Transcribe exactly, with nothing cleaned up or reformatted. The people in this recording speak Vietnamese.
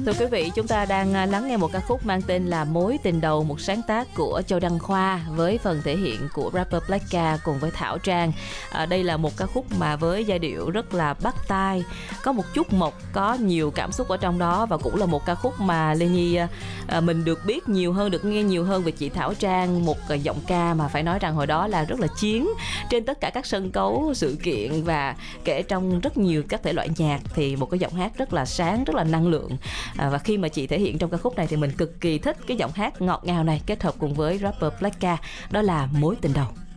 Thưa quý vị, chúng ta đang à, lắng nghe một ca khúc mang tên là Mối Tình Đầu, một sáng tác của Châu Đăng Khoa với phần thể hiện của rapper Blackka cùng với Thảo Trang. À, đây là một ca khúc mà với giai điệu rất là bắt tai, có một chút mộc, có nhiều cảm xúc ở trong đó, và cũng là một ca khúc mà Lê Nhi à, mình được biết nhiều hơn, được nghe nhiều hơn về chị Thảo Trang, một à, giọng ca mà phải nói rằng hồi đó là rất là chiến trên tất cả các sân khấu sự kiện, và kể trong rất nhiều các thể loại nhạc thì một cái giọng hát rất là sáng, rất là năng lượng. À, và khi mà chị thể hiện trong ca khúc này thì mình cực kỳ thích cái giọng hát ngọt ngào này kết hợp cùng với rapper Blackka, đó là Mối Tình Đầu.